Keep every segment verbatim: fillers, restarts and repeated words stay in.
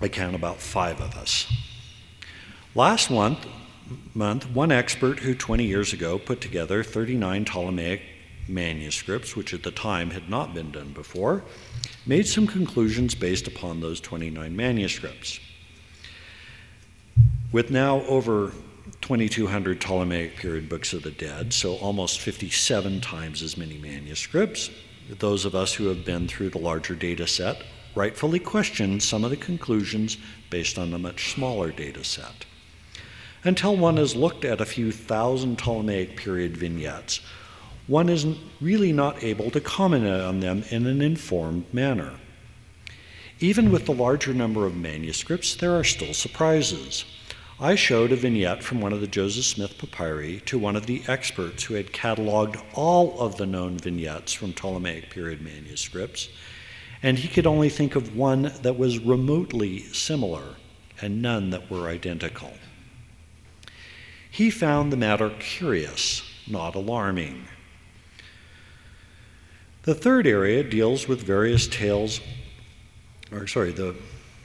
I count about five of us. Last month, month, one expert who twenty years ago put together thirty-nine Ptolemaic manuscripts, which at the time had not been done before, made some conclusions based upon those twenty-nine manuscripts. With now over twenty-two hundred Ptolemaic period books of the dead, so almost fifty-seven times as many manuscripts, those of us who have been through the larger data set rightfully question some of the conclusions based on the much smaller data set. Until one has looked at a few thousand Ptolemaic period vignettes, one is really not able to comment on them in an informed manner. Even with the larger number of manuscripts, there are still surprises. I showed a vignette from one of the Joseph Smith papyri to one of the experts who had cataloged all of the known vignettes from Ptolemaic period manuscripts, and he could only think of one that was remotely similar and none that were identical. He found the matter curious, not alarming. The third area deals with various tales, or sorry, the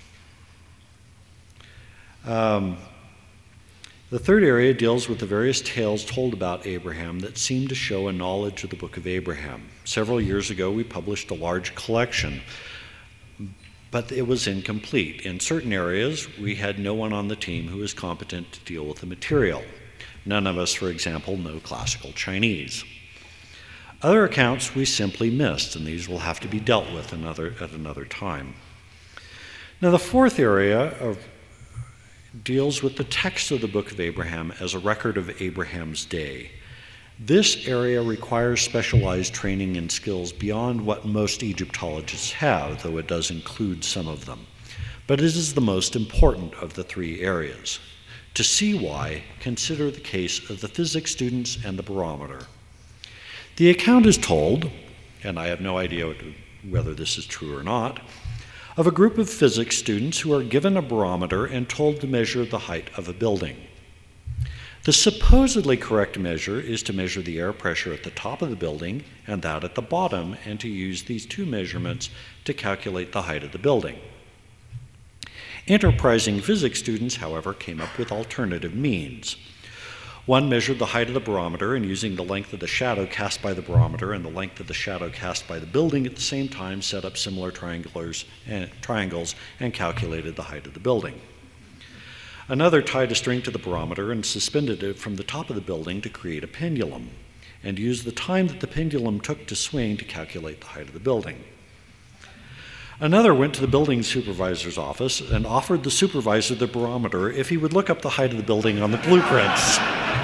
um, The third area deals with the various tales told about Abraham that seem to show a knowledge of the Book of Abraham. Several years ago, we published a large collection, but it was incomplete. In certain areas, we had no one on the team who was competent to deal with the material. None of us, for example, know classical Chinese. Other accounts we simply missed, and these will have to be dealt with another, at another time. Now, the fourth area of deals with the text of the Book of Abraham as a record of Abraham's day. This area requires specialized training and skills beyond what most Egyptologists have, though it does include some of them. But it is the most important of the three areas. To see why, consider the case of the physics students and the barometer. The account is told, and I have no idea whether this is true or not, of a group of physics students who are given a barometer and told to measure the height of a building. The supposedly correct measure is to measure the air pressure at the top of the building and that at the bottom, and to use these two measurements to calculate the height of the building. Enterprising physics students, however, came up with alternative means. One measured the height of the barometer, and using the length of the shadow cast by the barometer and the length of the shadow cast by the building at the same time, set up similar triangulars and triangles and calculated the height of the building. Another tied a string to the barometer and suspended it from the top of the building to create a pendulum, and used the time that the pendulum took to swing to calculate the height of the building. Another went to the building supervisor's office and offered the supervisor the barometer if he would look up the height of the building on the blueprints.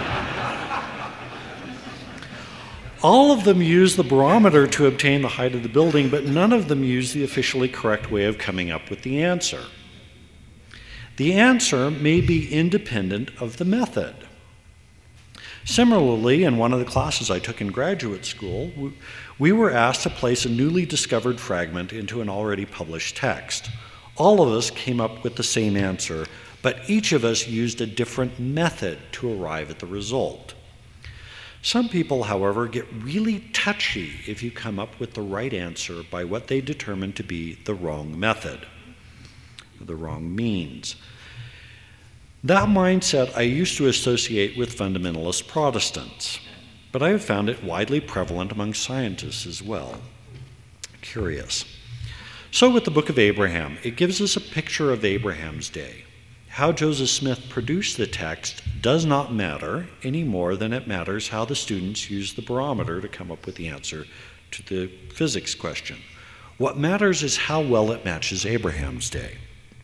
All of them used the barometer to obtain the height of the building, but none of them used the officially correct way of coming up with the answer. The answer may be independent of the method. Similarly, in one of the classes I took in graduate school, we were asked to place a newly discovered fragment into an already published text. All of us came up with the same answer, but each of us used a different method to arrive at the result. Some people, however, get really touchy if you come up with the right answer by what they determine to be the wrong method, the wrong means. That mindset I used to associate with fundamentalist Protestants, but I have found it widely prevalent among scientists as well. Curious. So with the Book of Abraham, it gives us a picture of Abraham's day. How Joseph Smith produced the text does not matter any more than it matters how the students used the barometer to come up with the answer to the physics question. What matters is how well it matches Abraham's day.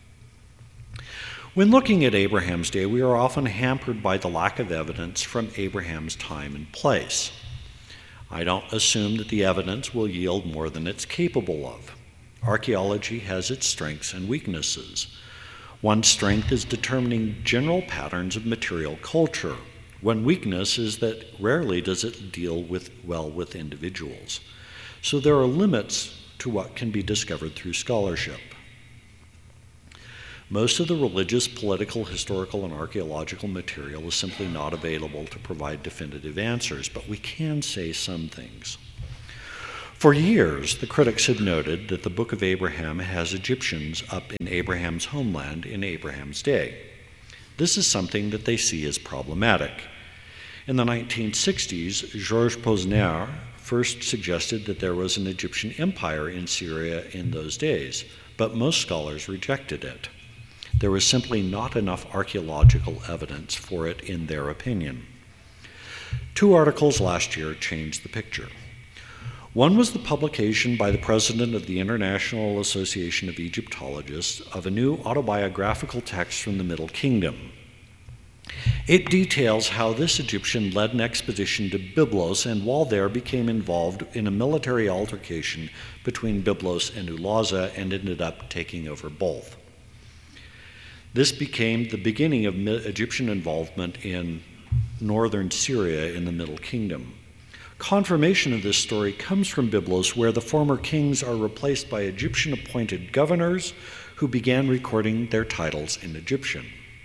When looking at Abraham's day, we are often hampered by the lack of evidence from Abraham's time and place. I don't assume that the evidence will yield more than it's capable of. Archaeology has its strengths and weaknesses. One strength is determining general patterns of material culture. One weakness is that rarely does it deal with, well with individuals. So there are limits to what can be discovered through scholarship. Most of the religious, political, historical, and archaeological material is simply not available to provide definitive answers, but we can say some things. For years, the critics had noted that the Book of Abraham has Egyptians up in Abraham's homeland in Abraham's day. This is something that they see as problematic. In the nineteen sixties, Georges Posner first suggested that there was an Egyptian empire in Syria in those days, but most scholars rejected it. There was simply not enough archaeological evidence for it in their opinion. Two articles last year changed the picture. One was the publication by the president of the International Association of Egyptologists of a new autobiographical text from the Middle Kingdom. It details how this Egyptian led an expedition to Byblos and while there became involved in a military altercation between Byblos and Ulaza and ended up taking over both. This became the beginning of Egyptian involvement in northern Syria in the Middle Kingdom. Confirmation of this story comes from Byblos, where the former kings are replaced by Egyptian-appointed governors who began recording their titles in Egyptian.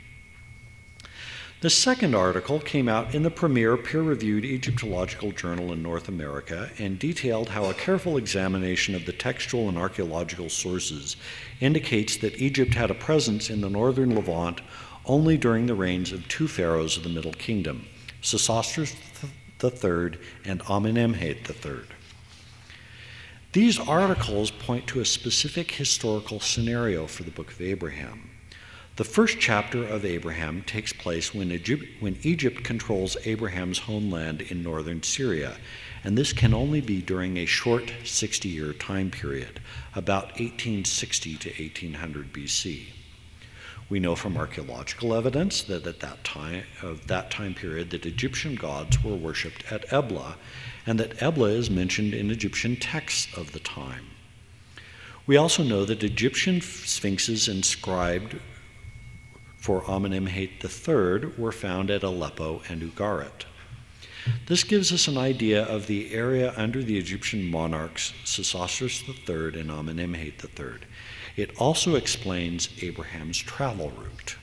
The second article came out in the premier peer-reviewed Egyptological journal in North America and detailed how a careful examination of the textual and archaeological sources indicates that Egypt had a presence in the northern Levant only during the reigns of two pharaohs of the Middle Kingdom, Sesostris the Third and Amenemhat the Third. These articles point to a specific historical scenario for the Book of Abraham. The first chapter of Abraham takes place when Egypt, when Egypt controls Abraham's homeland in northern Syria, and this can only be during a short sixty-year time period, about eighteen sixty to eighteen hundred B C. We know from archaeological evidence that at that time of that time period that Egyptian gods were worshipped at Ebla, and that Ebla is mentioned in Egyptian texts of the time. We also know that Egyptian sphinxes inscribed for Amenemhat the Third were found at Aleppo and Ugarit. This gives us an idea of the area under the Egyptian monarchs Sesostris the Third and Amenemhat the Third. It also explains Abraham's travel route.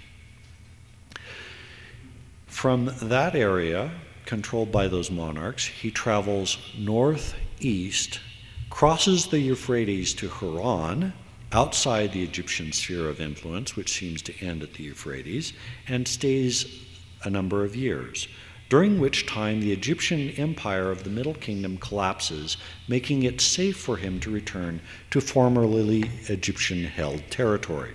From that area, controlled by those monarchs, he travels northeast, crosses the Euphrates to Haran, outside the Egyptian sphere of influence, which seems to end at the Euphrates, and stays a number of years, during which time the Egyptian empire of the Middle Kingdom collapses, making it safe for him to return to formerly Egyptian-held territory.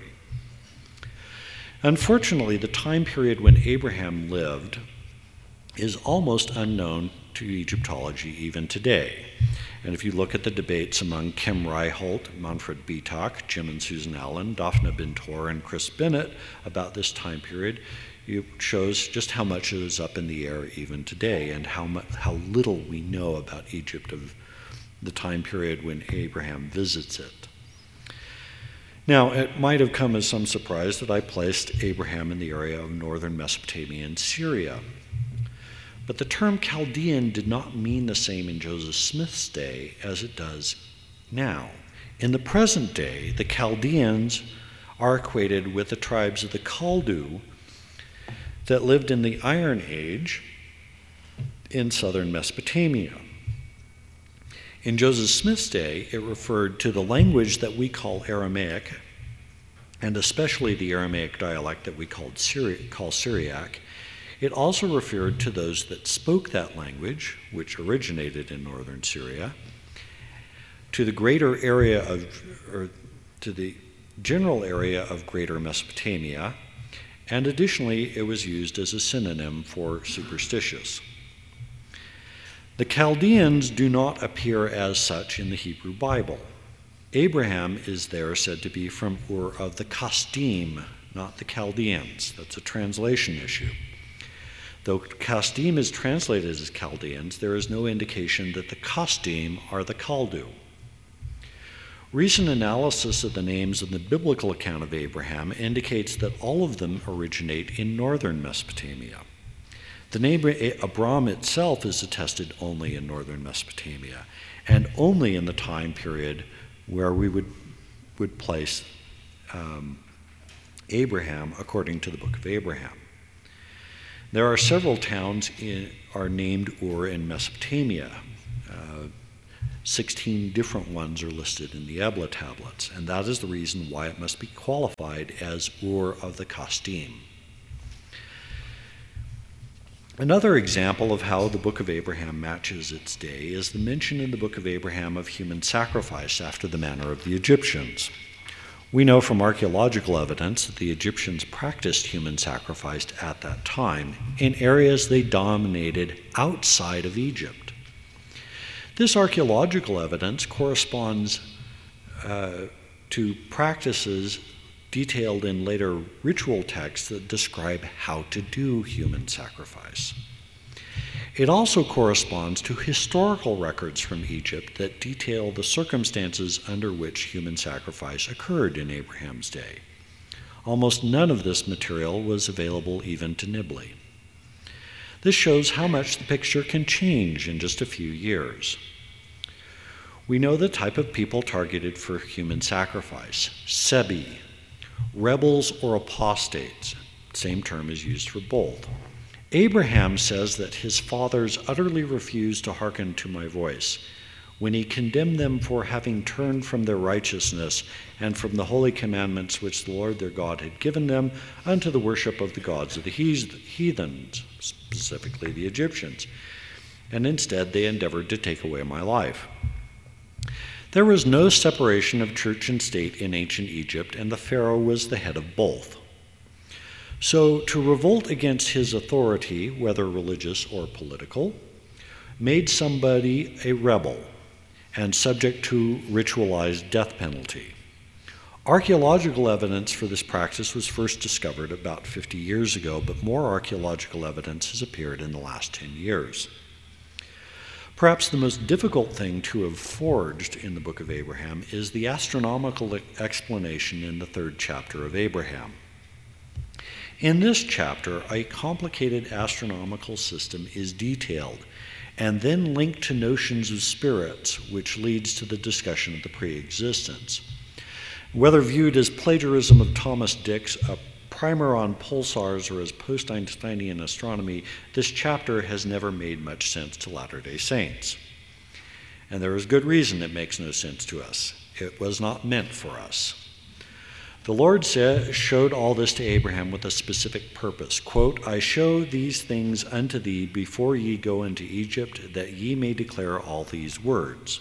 Unfortunately, the time period when Abraham lived is almost unknown to Egyptology even today. And if you look at the debates among Kim Reiholt, Manfred Bietak, Jim and Susan Allen, Daphne Bintor, and Chris Bennett about this time period, it shows just how much it is up in the air even today and how, much, how little we know about Egypt of the time period when Abraham visits it. Now, it might have come as some surprise that I placed Abraham in the area of northern Mesopotamia and Syria. But the term Chaldean did not mean the same in Joseph Smith's day as it does now. In the present day, the Chaldeans are equated with the tribes of the Kaldu that lived in the Iron Age in southern Mesopotamia. In Joseph Smith's day, it referred to the language that we call Aramaic, and especially the Aramaic dialect that we called Syri- call Syriac. It also referred to those that spoke that language, which originated in northern Syria, to the greater area of, or to the general area of greater Mesopotamia, and additionally, it was used as a synonym for superstitious. The Chaldeans do not appear as such in the Hebrew Bible. Abraham is there said to be from Ur of the Kasdim, not the Chaldeans. That's a translation issue. Though Kasdim is translated as Chaldeans, there is no indication that the Kasdim are the Kaldu. Recent analysis of the names in the biblical account of Abraham indicates that all of them originate in northern Mesopotamia. The name Abram itself is attested only in northern Mesopotamia, and only in the time period where we would, would place um, Abraham according to the Book of Abraham. There are several towns in, are named Ur in Mesopotamia. Uh, sixteen different ones are listed in the Ebla tablets, and that is the reason why it must be qualified as Ur of the Kasdim. Another example of how the Book of Abraham matches its day is the mention in the Book of Abraham of human sacrifice after the manner of the Egyptians. We know from archaeological evidence that the Egyptians practiced human sacrifice at that time in areas they dominated outside of Egypt. This archaeological evidence corresponds uh, to practices detailed in later ritual texts that describe how to do human sacrifice. It also corresponds to historical records from Egypt that detail the circumstances under which human sacrifice occurred in Abraham's day. Almost none of this material was available even to Nibley. This shows how much the picture can change in just a few years. We know the type of people targeted for human sacrifice: Sebi, rebels or apostates. Same term is used for both. Abraham says that his fathers utterly refused to hearken to my voice when he condemned them for having turned from their righteousness and from the holy commandments which the Lord their God had given them unto the worship of the gods of the heathens, specifically the Egyptians, and instead they endeavored to take away my life. There was no separation of church and state in ancient Egypt, and the Pharaoh was the head of both. So to revolt against his authority, whether religious or political, made somebody a rebel and subject to ritualized death penalty. Archaeological evidence for this practice was first discovered about fifty years ago, but more archaeological evidence has appeared in the last ten years. Perhaps the most difficult thing to have forged in the Book of Abraham is the astronomical explanation in the third chapter of Abraham. In this chapter, a complicated astronomical system is detailed and then linked to notions of spirits, which leads to the discussion of the pre-existence. Whether viewed as plagiarism of Thomas Dix, a primer on pulsars, or as post-Einsteinian astronomy, this chapter has never made much sense to Latter-day Saints. And there is good reason it makes no sense to us. It was not meant for us. The Lord said, showed all this to Abraham with a specific purpose. Quote, I show these things unto thee before ye go into Egypt, that ye may declare all these words.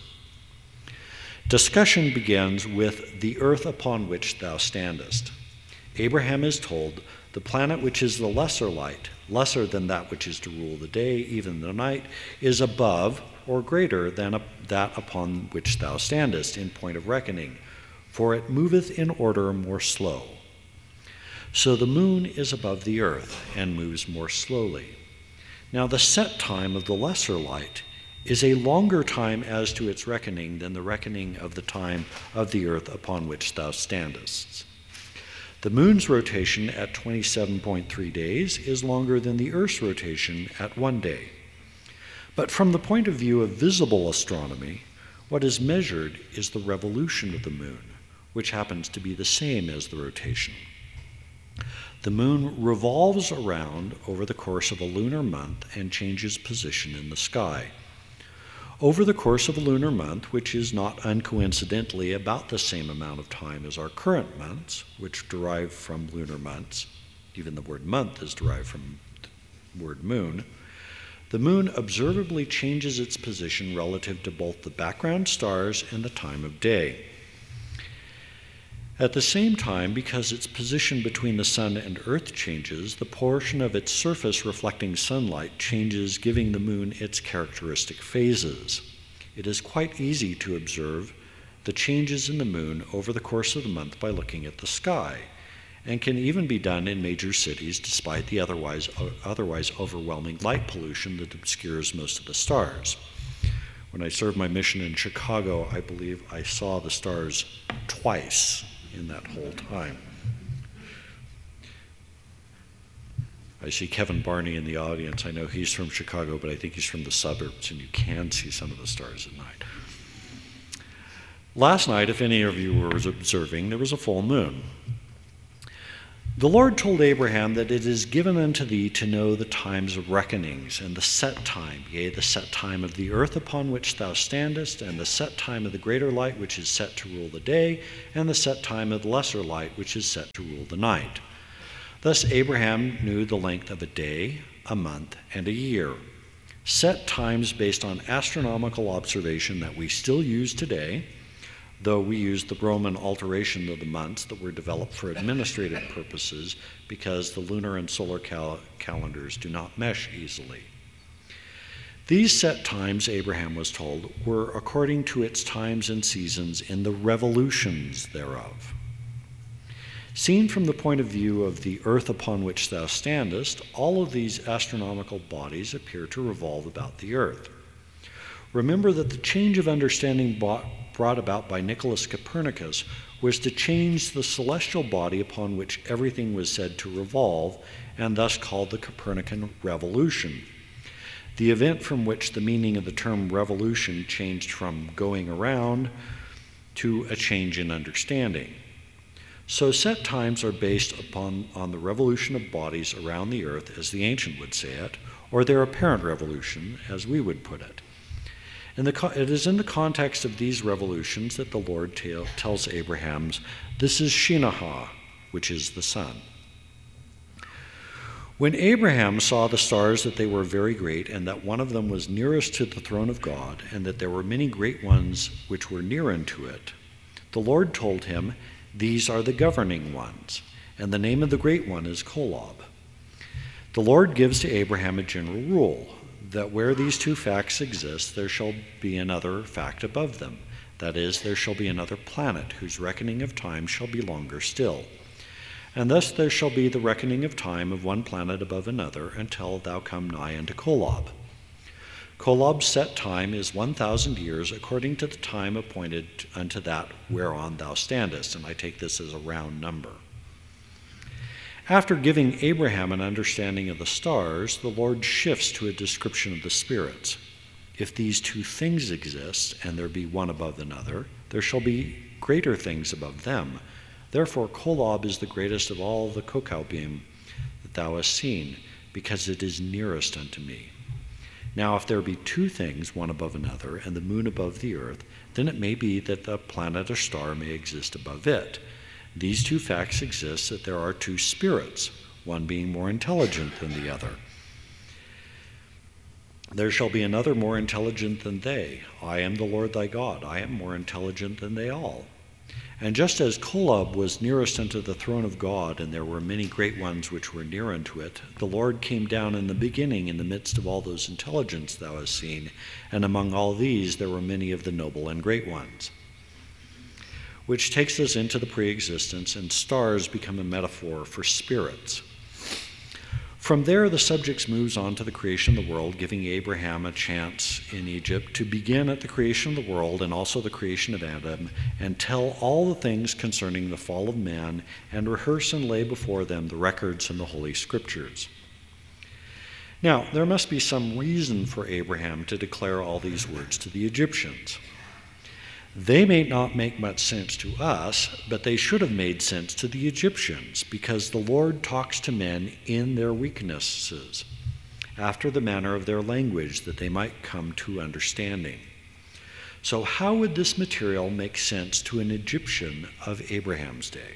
Discussion begins with the earth upon which thou standest. Abraham is told, the planet which is the lesser light, lesser than that which is to rule the day, even the night, is above or greater than that upon which thou standest in point of reckoning, for it moveth in order more slow. So the moon is above the earth and moves more slowly. Now the set time of the lesser light is a longer time as to its reckoning than the reckoning of the time of the earth upon which thou standest. The moon's rotation at twenty-seven point three days is longer than the Earth's rotation at one day. But from the point of view of visible astronomy, what is measured is the revolution of the moon, which happens to be the same as the rotation. The moon revolves around over the course of a lunar month and changes position in the sky. Over the course of a lunar month, which is not uncoincidentally about the same amount of time as our current months, which derive from lunar months, even the word month is derived from the word moon, the moon observably changes its position relative to both the background stars and the time of day. At the same time, because its position between the sun and earth changes, the portion of its surface reflecting sunlight changes, giving the moon its characteristic phases. It is quite easy to observe the changes in the moon over the course of the month by looking at the sky, and can even be done in major cities despite the otherwise, otherwise overwhelming light pollution that obscures most of the stars. When I served my mission in Chicago, I believe I saw the stars twice in that whole time. I see Kevin Barney in the audience. I know he's from Chicago, but I think he's from the suburbs, and you can see some of the stars at night. Last night, if any of you were observing, there was a full moon. The Lord told Abraham that it is given unto thee to know the times of reckonings, and the set time, yea, the set time of the earth upon which thou standest, and the set time of the greater light which is set to rule the day, and the set time of the lesser light which is set to rule the night. Thus Abraham knew the length of a day, a month, and a year. Set times based on astronomical observation that we still use today, though we use the Roman alteration of the months that were developed for administrative purposes because the lunar and solar cal- calendars do not mesh easily. These set times, Abraham was told, were according to its times and seasons in the revolutions thereof. Seen from the point of view of the earth upon which thou standest, all of these astronomical bodies appear to revolve about the earth. Remember that the change of understanding brought brought about by Nicholas Copernicus was to change the celestial body upon which everything was said to revolve, and thus called the Copernican revolution. The event from which the meaning of the term revolution changed from going around to a change in understanding. So set times are based upon on the revolution of bodies around the earth, as the ancient would say it, or their apparent revolution, as we would put it. And the, it is in the context of these revolutions that the Lord tell, tells Abraham, this is Shinaha, which is the sun. When Abraham saw the stars, that they were very great, and that one of them was nearest to the throne of God, and that there were many great ones which were near unto it, the Lord told him, these are the governing ones, and the name of the great one is Kolob. The Lord gives to Abraham a general rule, that where these two facts exist, there shall be another fact above them. That is, there shall be another planet whose reckoning of time shall be longer still. And thus there shall be the reckoning of time of one planet above another until thou come nigh unto Kolob. Kolob's set time is one thousand years according to the time appointed unto that whereon thou standest, and I take this as a round number. After giving Abraham an understanding of the stars, the Lord shifts to a description of the spirits. If these two things exist, and there be one above another, there shall be greater things above them. Therefore Kolob is the greatest of all the Kokobim that thou hast seen, because it is nearest unto me. Now if there be two things, one above another, and the moon above the earth, then it may be that the planet or star may exist above it. These two facts exist, that there are two spirits, one being more intelligent than the other. There shall be another more intelligent than they. I am the Lord thy God. I am more intelligent than they all. And just as Kolob was nearest unto the throne of God, and there were many great ones which were near unto it, the Lord came down in the beginning in the midst of all those intelligence thou hast seen, and among all these there were many of the noble and great ones. Which takes us into the pre-existence, and stars become a metaphor for spirits. From there, the subject moves on to the creation of the world, giving Abraham a chance in Egypt to begin at the creation of the world and also the creation of Adam, and tell all the things concerning the fall of man, and rehearse and lay before them the records in the Holy Scriptures. Now, there must be some reason for Abraham to declare all these words to the Egyptians. They may not make much sense to us, but they should have made sense to the Egyptians, because the Lord talks to men in their weaknesses, after the manner of their language, that they might come to understanding. So how would this material make sense to an Egyptian of Abraham's day?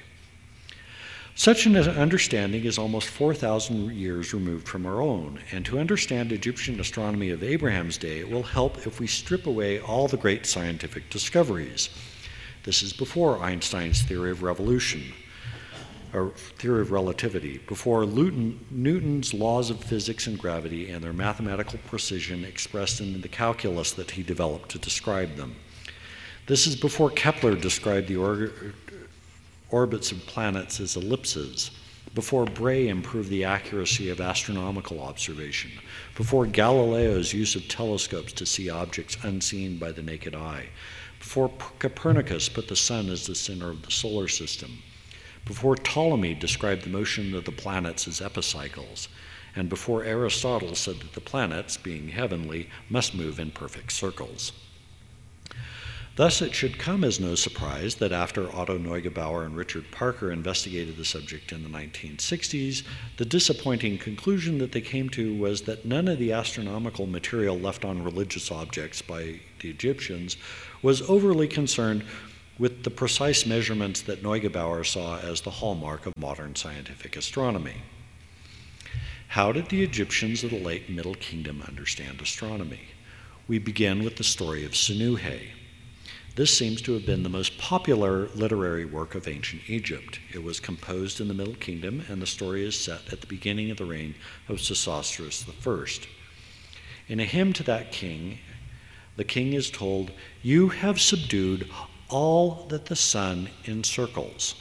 Such an understanding is almost four thousand years removed from our own, and to understand Egyptian astronomy of Abraham's day, it will help if we strip away all the great scientific discoveries. This is before Einstein's theory of revolution, or theory of relativity, before Newton, Newton's laws of physics and gravity and their mathematical precision expressed in the calculus that he developed to describe them. This is before Kepler described the or orbits of planets as ellipses, before Bray improved the accuracy of astronomical observation, before Galileo's use of telescopes to see objects unseen by the naked eye, before Copernicus put the sun as the center of the solar system, before Ptolemy described the motion of the planets as epicycles, and before Aristotle said that the planets, being heavenly, must move in perfect circles. Thus, it should come as no surprise that after Otto Neugebauer and Richard Parker investigated the subject in the nineteen sixties, the disappointing conclusion that they came to was that none of the astronomical material left on religious objects by the Egyptians was overly concerned with the precise measurements that Neugebauer saw as the hallmark of modern scientific astronomy. How did the Egyptians of the late Middle Kingdom understand astronomy? We begin with the story of Senuhe. This seems to have been the most popular literary work of ancient Egypt. It was composed in the Middle Kingdom, and the story is set at the beginning of the reign of Sesostris the First. In a hymn to that king, the king is told, "You have subdued all that the sun encircles."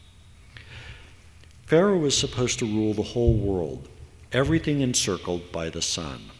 Pharaoh was supposed to rule the whole world, everything encircled by the sun.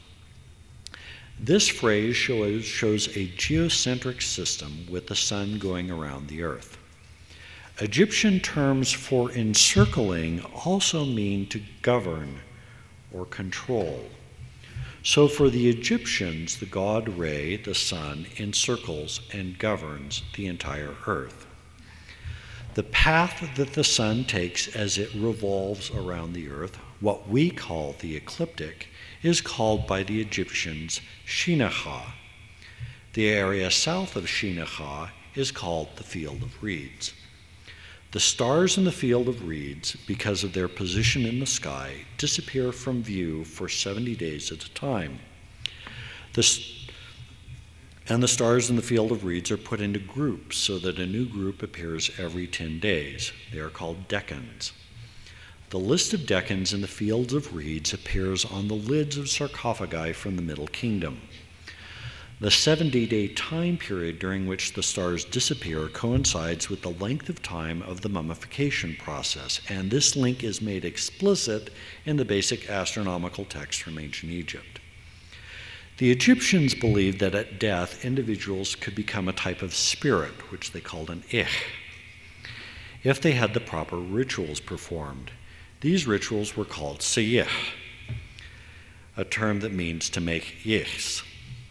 This phrase shows, shows a geocentric system with the sun going around the earth. Egyptian terms for encircling also mean to govern or control. So for the Egyptians, the god Re, the sun, encircles and governs the entire earth. The path that the sun takes as it revolves around the earth, what we call the ecliptic, is called by the Egyptians Shinacha. The area south of Shinacha is called the Field of Reeds. The stars in the Field of Reeds, because of their position in the sky, disappear from view for seventy days at a time. The, and the stars in the Field of Reeds are put into groups so that a new group appears every ten days. They are called decans. The list of decans in the Fields of Reeds appears on the lids of sarcophagi from the Middle Kingdom. The seventy-day time period during which the stars disappear coincides with the length of time of the mummification process, and this link is made explicit in the basic astronomical text from ancient Egypt. The Egyptians believed that at death, individuals could become a type of spirit, which they called an ich, if they had the proper rituals performed. These rituals were called seyich, a term that means to make ichs.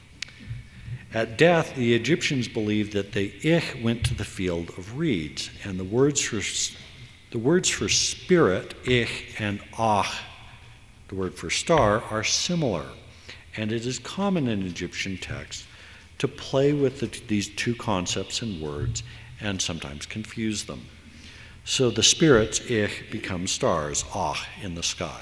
At death, the Egyptians believed that the ich went to the Field of Reeds, and the words for, the words for spirit, ich, and ach, the word for star, are similar, and it is common in Egyptian texts to play with the, these two concepts and words and sometimes confuse them. So the spirits, ich, become stars, ach, in the sky.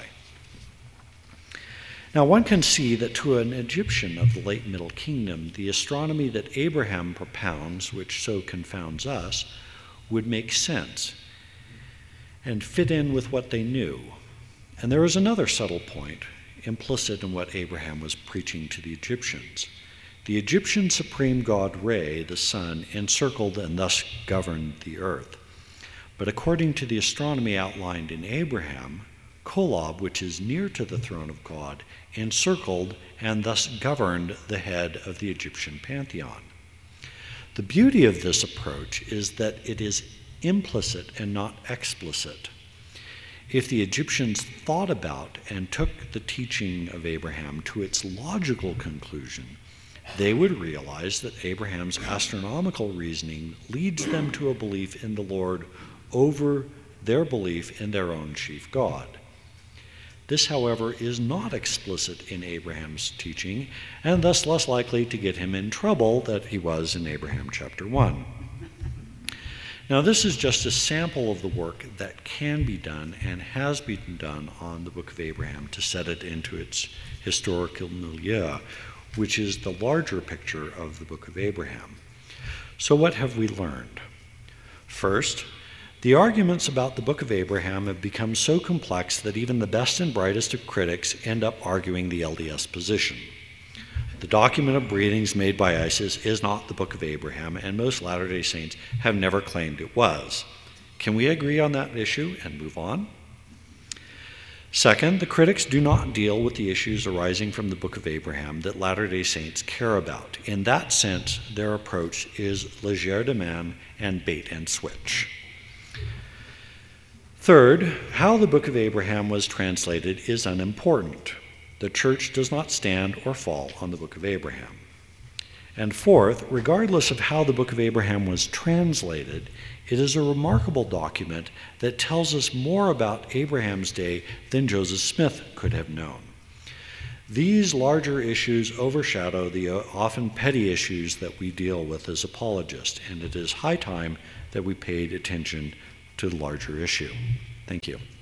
Now one can see that to an Egyptian of the late Middle Kingdom, the astronomy that Abraham propounds, which so confounds us, would make sense and fit in with what they knew. And there is another subtle point implicit in what Abraham was preaching to the Egyptians. The Egyptian supreme god Re, the sun, encircled and thus governed the earth. But according to the astronomy outlined in Abraham, Kolob, which is near to the throne of God, encircled and thus governed the head of the Egyptian pantheon. The beauty of this approach is that it is implicit and not explicit. If the Egyptians thought about and took the teaching of Abraham to its logical conclusion, they would realize that Abraham's astronomical reasoning leads them to a belief in the Lord over their belief in their own chief God. This, however, is not explicit in Abraham's teaching, and thus less likely to get him in trouble than he was in Abraham chapter one. Now, this is just a sample of the work that can be done and has been done on the Book of Abraham to set it into its historical milieu, which is the larger picture of the Book of Abraham. So what have we learned? First, the arguments about the Book of Abraham have become so complex that even the best and brightest of critics end up arguing the L D S position. The document of breathings made by Isis is not the Book of Abraham, and most Latter-day Saints have never claimed it was. Can we agree on that issue and move on? Second, the critics do not deal with the issues arising from the Book of Abraham that Latter-day Saints care about. In that sense, their approach is legerdemain and bait and switch. Third, how the Book of Abraham was translated is unimportant. The church does not stand or fall on the Book of Abraham. And fourth, regardless of how the Book of Abraham was translated, it is a remarkable document that tells us more about Abraham's day than Joseph Smith could have known. These larger issues overshadow the often petty issues that we deal with as apologists, and it is high time that we paid attention to the larger issue. Thank you.